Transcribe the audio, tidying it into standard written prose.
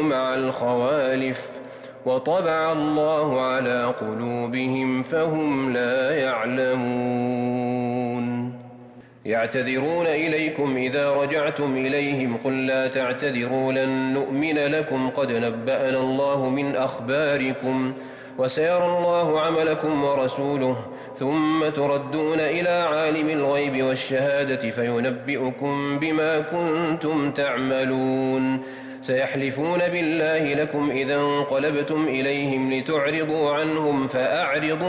اتخذوا مع الخوالف وطبع الله على قلوبهم فهم لا يعلمون. يعتذرون إليكم إذا رجعتم إليهم قل لا تعتذروا لن نؤمن لكم قد نبأنا الله من أخباركم وسيرى الله عملكم ورسوله ثم تردون إلى عالم الغيب والشهادة فينبئكم بما كنتم تعملون. سيحلفون بالله لكم إذا انقلبتم إليهم لتعرضوا عنهم فأعرضوا